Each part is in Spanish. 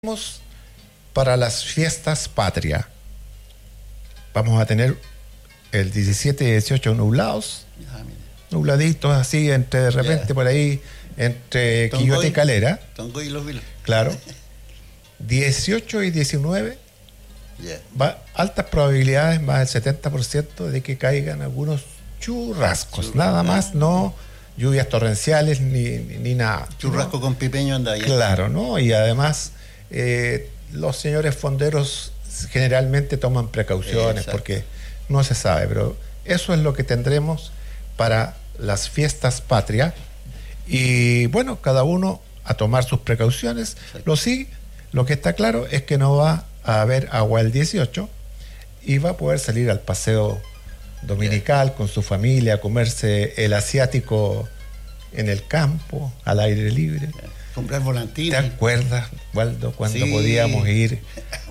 Vamos para las fiestas patria. Vamos a tener el 17 y 18 nublados, nubladitos así, entre de repente por ahí, entre Quillota y Calera. Tongoy y Los Vilos. Claro. 18 y 19, altas probabilidades, más del 70% de que caigan algunos churrascos. Nada más, no lluvias torrenciales ni nada. Churrasco ¿no? con pipeño anda bien. Claro, ¿no? Y además, los señores fonderos generalmente toman precauciones porque no se sabe, pero eso es lo que tendremos para las fiestas patria. Y bueno, cada uno a tomar sus precauciones. Lo que está claro es que no va a haber agua el 18 y va a poder salir al paseo dominical con su familia, a comerse el asiático en el campo, al aire libre. Comprar volantines. ¿Te acuerdas, Waldo, cuando podíamos ir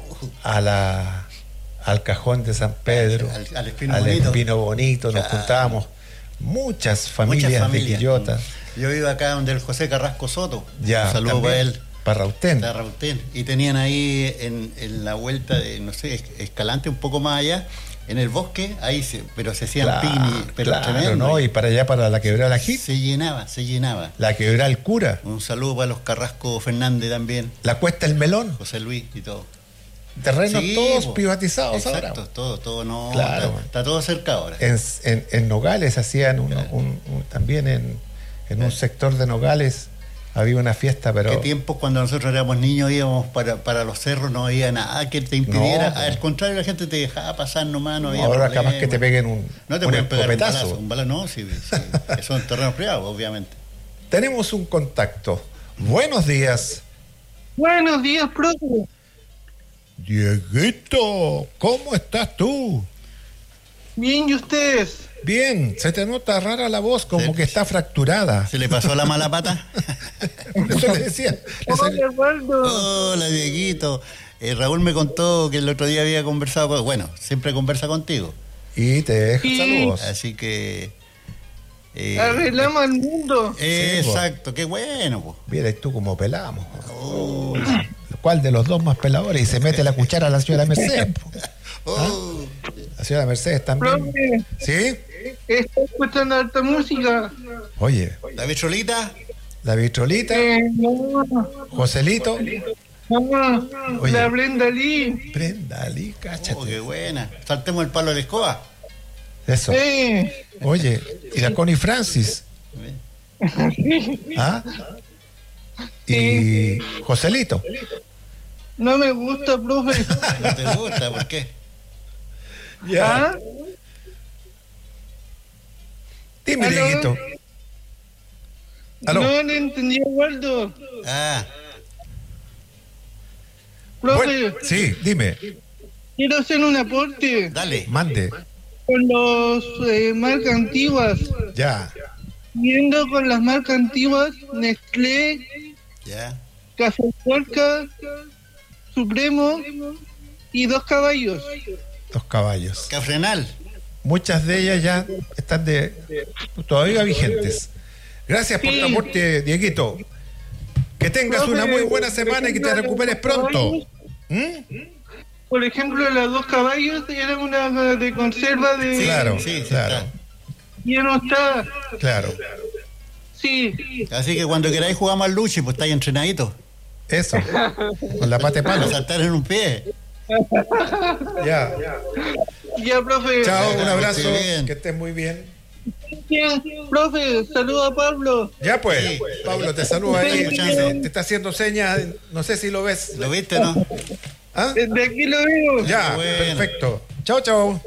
al cajón de San Pedro, al Espino Bonito? Nos juntábamos muchas familias de Quillota. Yo iba acá donde el José Carrasco Soto. Un saludo para él. Para Rautén. Y tenían ahí en la vuelta de, no sé, Escalante, un poco más allá, en el bosque, ahí pero se hacían picnic, pero tremendo. ¿No? Y para allá, para la Quebrada Hit. Se llenaba. La Quebrada El Cura. Un saludo para los Carrasco Fernández también. La Cuesta El Melón. José Luis y todo. Terrenos todos privatizados ahora. Exacto, todo no. Claro. Está todo cerca ahora. En Nogales hacían también en un sector de Nogales había una fiesta, pero... ¿Qué tiempos cuando nosotros éramos niños íbamos para los cerros? No había nada que te impidiera. Al contrario, la gente te dejaba pasar nomás, no había ahora problema. capaz que te peguen un no te pueden pegar un balazo, no, sí, eso en terrenos privados, obviamente. Tenemos un contacto. Buenos días. Buenos días, profe. Dieguito, ¿cómo estás tú? Bien, ¿y ustedes? Bien, se te nota rara la voz, como que está fracturada. ¿Se le pasó la mala pata? Por eso le decía. Hola, Dieguito. Raúl me contó que el otro día había conversado siempre conversa contigo. Y te deja saludos. Así que... arreglamos al mundo. Exacto, qué bueno. Po. Mira, y tú como pelamos. ¿Cuál de los dos más peladores? Y se mete la cuchara a la señora Mercedes. La señora Mercedes también. Profe, ¿Sí? está escuchando harta música. Oye. ¿La vitrolita? La vitrolita. No. Joselito. No, oye, la Brenda Lee. Brenda Lee, cáchate. Qué buena. Saltemos el palo de la escoba. Eso. Oye, ¿y la Connie Francis? ¿Ah? ¿Y Joselito? No me gusta, profe. ¿No te gusta? ¿Por qué? Ya. ¿Ah? Dime, Dieguito. ¿Aló? No le entendí a Waldo. Profe, Bueno, sí, dime. quiero hacer un aporte. Dale. Mande. Con los marcas antiguas. Ya. Viendo con las marcas antiguas, Nestlé, Café Polka, Supremo y 2 caballos. 2 caballos. Cafrenal. Muchas de ellas ya están todavía vigentes. Gracias por tu aporte, Dieguito. Que tengas una muy buena semana y que te recuperes pronto. Por ejemplo, las 2 caballos eran una de conserva de... Claro. Ya no está. Claro. Sí. Así que cuando queráis jugamos al luchi, pues estáis entrenaditos. Eso. Con la pata de palo. Para saltar en un pie. Ya, profe. chao, un abrazo. Que estés muy bien. Bien, profe, saluda a Pablo. Ya pues, Pablo te saluda ahí. Te está haciendo señas, no sé si lo ves. ¿Lo viste, no? ¿Ah? Desde aquí lo veo. Ya, perfecto. Chao. Chao.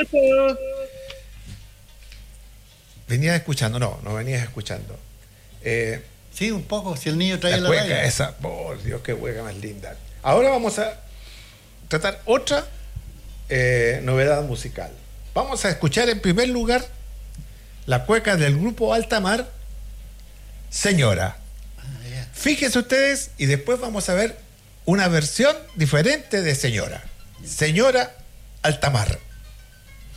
¿Venías escuchando? No venías escuchando. Sí, un poco, si el niño trae la hueca radio. esa, por Dios, qué hueca más linda. Ahora vamos a tratar otra novedad musical. Vamos a escuchar en primer lugar la cueca del grupo Altamar, Señora. Fíjense ustedes y después vamos a ver una versión diferente de Señora. Señora Altamar.